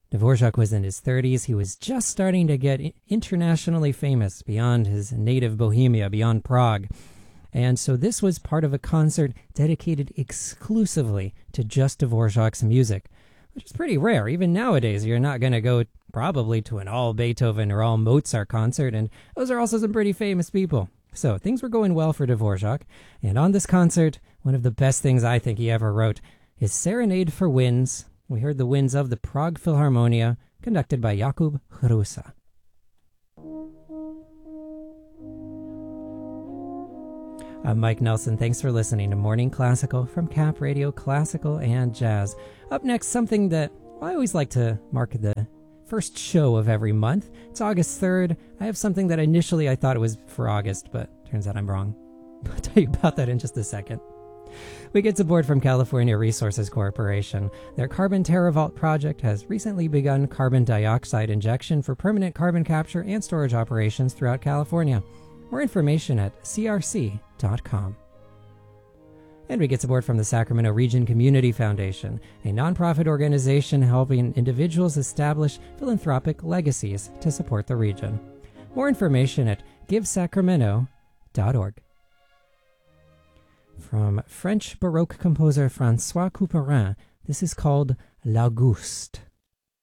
Dvorak was in his 30s. He was just starting to get internationally famous beyond his native Bohemia, beyond Prague. And so this was part of a concert dedicated exclusively to just Dvorak's music, which is pretty rare. Even nowadays, you're not going to go probably to an all Beethoven or all Mozart concert, and those are also some pretty famous people. So things were going well for Dvorak, and on this concert, one of the best things I think he ever wrote is Serenade for Winds. We heard the winds of the Prague Philharmonia, conducted by Jakub Hrusa. I'm Mike Nelson. Thanks for listening to Morning Classical from Cap Radio Classical and Jazz. Up next, something that I always like to mark the first show of every month. It's August 3rd. I have something that initially I thought it was for August, but turns out I'm wrong. I'll tell you about that in just a second. We get support from California Resources Corporation. Their Carbon TerraVault project has recently begun carbon dioxide injection for permanent carbon capture and storage operations throughout California. More information at crc.com. And we get support from the Sacramento Region Community Foundation, a nonprofit organization helping individuals establish philanthropic legacies to support the region. More information at givesacramento.org. From French Baroque composer François Couperin, this is called L'Auguste.